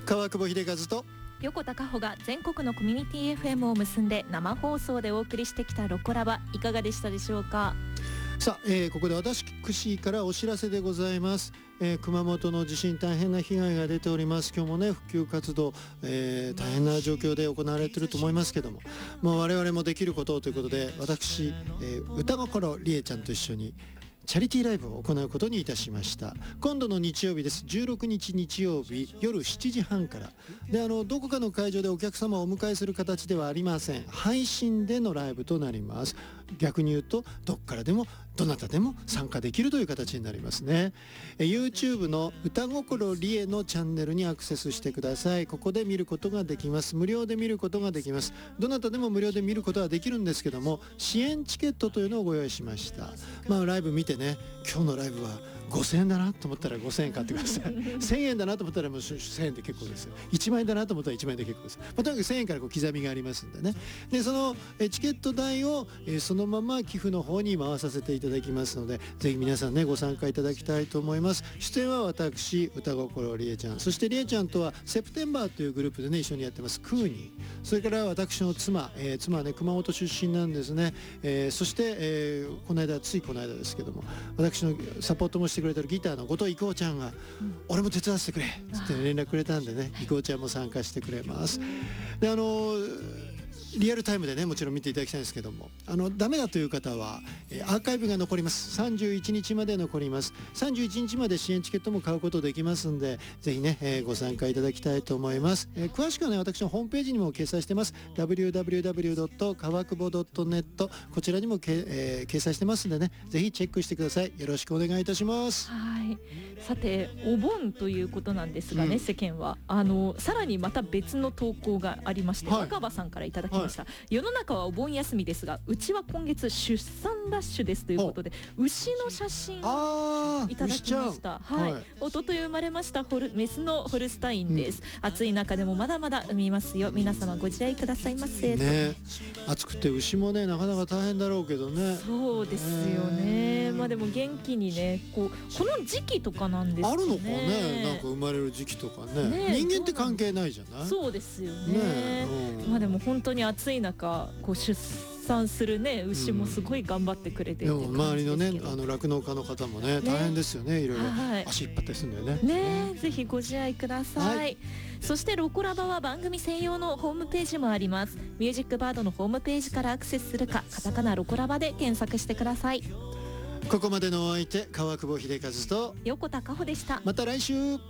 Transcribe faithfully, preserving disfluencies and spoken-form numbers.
川久保秀和と横田佳穂が全国のコミュニティ エフエム を結んで生放送でお送りしてきたロコラバ、いかがでしたでしょうか。 さあ、えー、ここで私からお知らせでございます、えー、熊本の地震大変な被害が出ております。今日もね復旧活動、えー、大変な状況で行われていると思いますけども、もう我々もできることをということで、私、えー、歌心りえちゃんと一緒にチャリティーライブを行うことにいたしました。今度の日曜日です。じゅうろくにち日曜日夜しちじはんからで、あのどこかの会場でお客様をお迎えする形ではありません。配信でのライブとなります。逆に言うとどっからでもどなたでも参加できるという形になりますね。え YouTube の歌心りえのチャンネルにアクセスしてください。ここで見ることができます。無料で見ることができます。どなたでも無料で見ることはできるんですけども、支援チケットというのをご用意しました。まあライブ見てね、今日のライブはごせんえんだなと思ったらごせんえん買ってくださいせんえんだなと思ったらもうせんえんで結構ですよ。いちまんえんだなと思ったらいちまんえんで結構です。まあ、とにかくせんえんからこう刻みがありますんでね。でそのえチケット代をえそのまま寄付の方に回させていただきますので、ぜひ皆さんねご参加いただきたいと思います。出演は私歌心りえちゃん、そしてりえちゃんとはセプテンバーというグループでね一緒にやってますクーニー、それから私の妻、えー、妻はね熊本出身なんですね。えー、そして、えー、この間ついこの間ですけども、私のサポートもしてくれてるギターの後藤郁夫ちゃんが、うん、俺も手伝わせてくれって連絡くれたんでね、郁夫ちゃんも参加してくれます。であのリアルタイムでねもちろん見ていただきたいんですけども、あのダメだという方は、えー、アーカイブが残ります。さんじゅういちにちまで残ります。さんじゅういちにちまで支援チケットも買うことできますんで、ぜひね、えー、ご参加いただきたいと思います。えー、詳しくはね私のホームページにも掲載してます。 ダブリューダブリューダブリュードットかわくぼドットネット、 こちらにもけ、えー、掲載してますんでね、ぜひチェックしてください。よろしくお願いいたします。 はい、さてお盆ということなんですがね、うん、世間はあのさらにまた別の投稿がありまして、はい、若葉さんからいただきました。はい、世の中はお盆休みですが、うちは今月出産ラッシュですということで、牛の写真をいただきました。はい、はい、一昨日生まれましたホルメスのホルスタインです。うん、暑い中でもまだまだ産みますよ。皆様ご自愛くださいませ。 ね、暑くて牛もねなかなか大変だろうけどね。 そうですよね。まあでも元気にね、こうこの時期とかなんですかね。 あるのかね、なんか生まれる時期とか ね, ね人間って関係ないじゃない。 そうですよ ね, ね、うん、まあでも本当に暑い中こう出産するね牛もすごい頑張ってくれてるっていう感じですけど、 でも周りのねあの酪農家の方もね大変ですよね。いろいろ足引っ張ったりするんだよね。 ね、ぜひご自愛ください。はい、そしてロコラバは番組専用のホームページもあります。ミュージックバードのホームページからアクセスするか、カタカナロコラバで検索してください。 ここまでのお相手川久保秀和と横田佳穂でした。 また来週。